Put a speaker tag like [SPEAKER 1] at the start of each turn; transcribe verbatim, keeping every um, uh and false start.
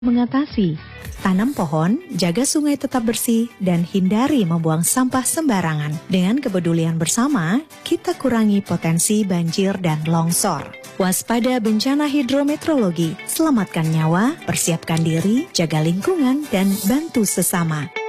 [SPEAKER 1] Mengatasi, tanam pohon, jaga sungai tetap bersih, dan hindari membuang sampah sembarangan. Dengan kepedulian bersama, kita kurangi potensi banjir dan longsor. Waspada bencana hidrometeorologi, selamatkan nyawa, persiapkan diri, jaga lingkungan, dan bantu sesama.